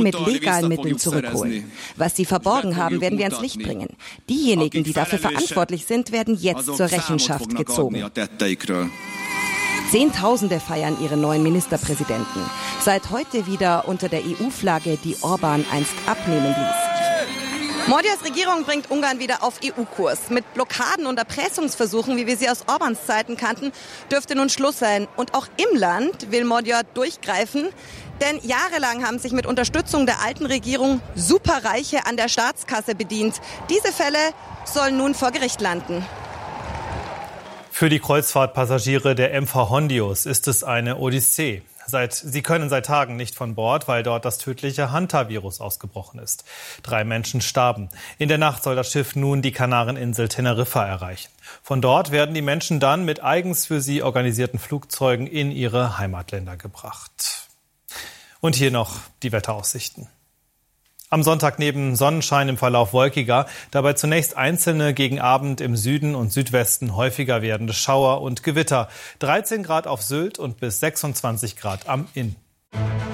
Regierung mit legalen Mitteln zurückholen. Was sie verborgen haben, werden wir ans Licht bringen. Diejenigen, die dafür verantwortlich sind, werden jetzt zur Rechenschaft gezogen. Zehntausende feiern ihren neuen Ministerpräsidenten. Seit heute wieder unter der EU-Flagge, die Orban einst abnehmen ließ. Mordias Regierung bringt Ungarn wieder auf EU-Kurs. Mit Blockaden und Erpressungsversuchen, wie wir sie aus Orbans Zeiten kannten, dürfte nun Schluss sein. Und auch im Land will Mordia durchgreifen. Denn jahrelang haben sich mit Unterstützung der alten Regierung Superreiche an der Staatskasse bedient. Diese Fälle sollen nun vor Gericht landen. Für die Kreuzfahrtpassagiere der MV Hondius ist es eine Odyssee. Sie können seit Tagen nicht von Bord, weil dort das tödliche Hanta-Virus ausgebrochen ist. 3 Menschen starben. In der Nacht soll das Schiff nun die Kanareninsel Teneriffa erreichen. Von dort werden die Menschen dann mit eigens für sie organisierten Flugzeugen in ihre Heimatländer gebracht. Und hier noch die Wetteraussichten. Am Sonntag neben Sonnenschein im Verlauf wolkiger, dabei zunächst einzelne gegen Abend im Süden und Südwesten häufiger werdende Schauer und Gewitter. 13 Grad auf Sylt und bis 26 Grad am Inn.